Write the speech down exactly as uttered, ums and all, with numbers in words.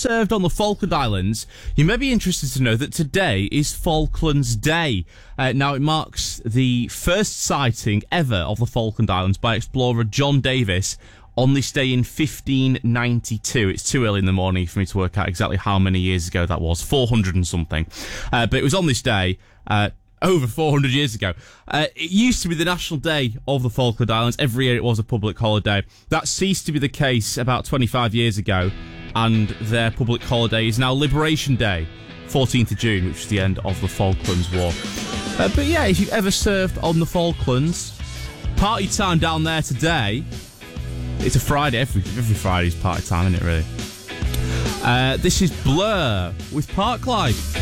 served on the Falkland Islands, you may be interested to know that today is Falklands Day. Uh, now, it marks the first sighting ever of the Falkland Islands by explorer John Davis on this day in fifteen ninety-two. It's too early in the morning for me to work out exactly how many years ago that was, four hundred and something. Uh, but it was on this day, uh, over four hundred years ago. Uh, it used to be the National Day of the Falkland Islands. Every year it was a public holiday. That ceased to be the case about twenty-five years ago, and their public holiday is now Liberation Day, fourteenth of June, which is the end of the Falklands War. Uh, but yeah, if you've ever served on the Falklands, party time down there today. It's a Friday. Every, every Friday's party time, isn't it, really? Uh, this is Blur with Park Life.